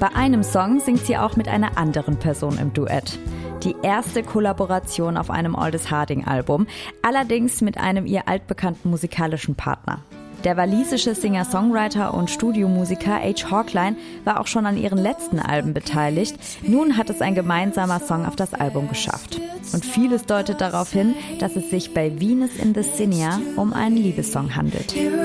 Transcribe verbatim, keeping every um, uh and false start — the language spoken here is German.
Bei einem Song singt sie auch mit einer anderen Person im Duett. Die erste Kollaboration auf einem Aldous Harding-Album, allerdings mit einem ihr altbekannten musikalischen Partner. Der walisische Singer-Songwriter und Studiomusiker H. Hawkline war auch schon an ihren letzten Alben beteiligt. Nun hat es ein gemeinsamer Song auf das Album geschafft. Und vieles deutet darauf hin, dass es sich bei Venus in the Cinia um einen Liebessong handelt.